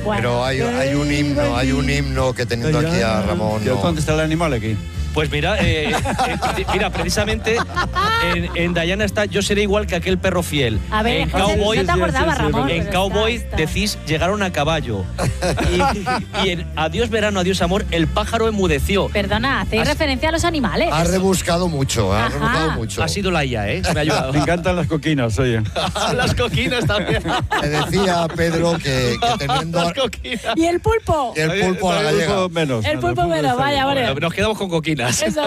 Pero hay un himno que teniendo aquí a Ramón. ¿Dónde está el animal aquí? Pues mira, precisamente en Diana está Yo seré igual que aquel perro fiel. A ver, en José, Cowboy, no te acordaba, Ramón. En pero Cowboy está. decís llegaron a caballo. Y en Adiós verano, adiós amor, el pájaro enmudeció. Perdona, hacéis referencia a los animales. Ha rebuscado mucho, Ha sido la IA, ¿eh? Me ha ayudado. Me encantan las coquinas, oye. Las coquinas también. Me decía Pedro que teniendo... Las coquinas. ¿Y el pulpo? Y el pulpo a la gallega. Menos. El pulpo menos, vaya, vale. Nos quedamos con coquinas. Eso.